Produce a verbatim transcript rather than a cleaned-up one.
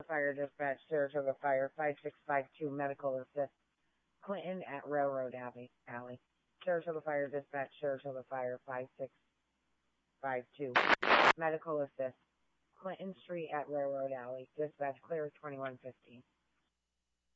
Fire Dispatch, Saratoga Fire, five six five two, Medical Assist. Clinton at Railroad Alley. Alley. Saratoga Fire Dispatch, Saratoga Fire, five six five two, Medical Assist. Clinton Street at Railroad Alley. Dispatch clear twenty-one fifteen.